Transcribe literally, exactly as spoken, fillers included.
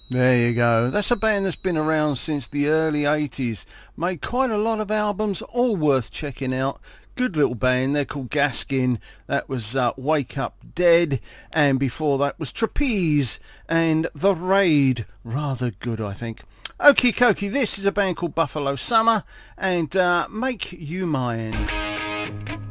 There you go. That's a band that's been around since the early eighties. Made quite a lot of albums, all worth checking out. Good little band. They're called Gaskin. That was uh, Wake Up Dead. And before that was Trapeze and The Raid. Rather good, I think. Okie dokie. This is a band called Buffalo Summer and uh, Make You Mine.